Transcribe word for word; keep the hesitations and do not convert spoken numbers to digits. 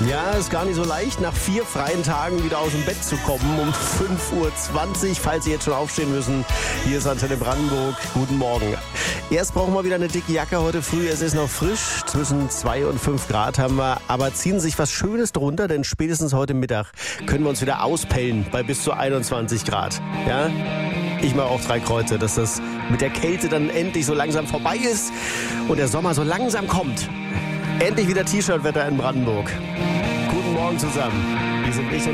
Ja, ist gar nicht so leicht, nach vier freien Tagen wieder aus dem Bett zu kommen um fünf Uhr zwanzig. Falls Sie jetzt schon aufstehen müssen, hier ist Antenne Brandenburg. Guten Morgen. Erst brauchen wir wieder eine dicke Jacke heute früh. Es ist noch frisch, zwischen zwei und fünf Grad haben wir. Aber ziehen Sie sich was Schönes drunter, denn spätestens heute Mittag können wir uns wieder auspellen bei bis zu einundzwanzig Grad. Ja? Ich mache auch drei Kreuze, dass das mit der Kälte dann endlich so langsam vorbei ist und der Sommer so langsam kommt. Endlich wieder T-Shirt-Wetter in Brandenburg. Guten Morgen zusammen. Wir sind ich und